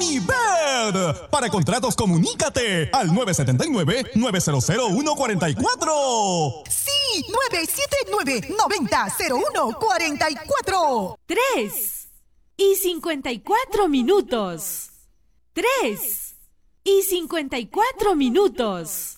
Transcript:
Unibet. Para contratos, comunícate al 979-900-144. ¡Sí! 979-90-0144. 3:54 minutos. 3:54 minutos.